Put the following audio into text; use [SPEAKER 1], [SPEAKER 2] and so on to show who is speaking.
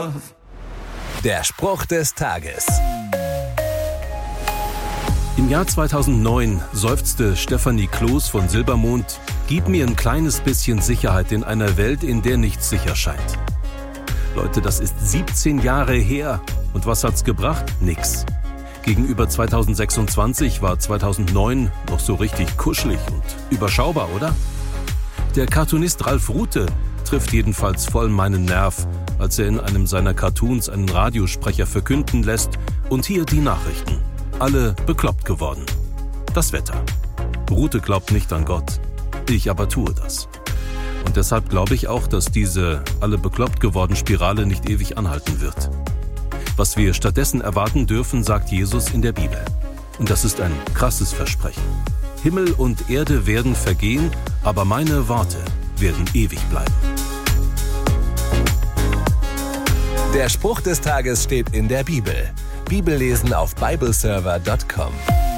[SPEAKER 1] love.
[SPEAKER 2] Der Spruch des Tages.
[SPEAKER 3] Im Jahr 2009 seufzte Stefanie Kloß von Silbermond: Gib mir ein kleines bisschen Sicherheit in einer Welt, in der nichts sicher scheint. Leute, das ist 17 Jahre her. Und was hat's gebracht? Nix. Gegenüber 2026 war 2009 noch so richtig kuschelig und überschaubar, oder? Der Cartoonist Ralf Rute trifft jedenfalls voll meinen Nerv, als er in einem seiner Cartoons einen Radiosprecher verkünden lässt: Und hier die Nachrichten. Alle bekloppt geworden. Das Wetter. Rute glaubt nicht an Gott. Ich aber tue das. Und deshalb glaube ich auch, dass diese alle bekloppt geworden Spirale nicht ewig anhalten wird. Was wir stattdessen erwarten dürfen, sagt Jesus in der Bibel. Und das ist ein krasses Versprechen. Himmel und Erde werden vergehen, aber meine Worte werden ewig bleiben.
[SPEAKER 2] Der Spruch des Tages steht in der Bibel. Bibellesen auf bibleserver.com.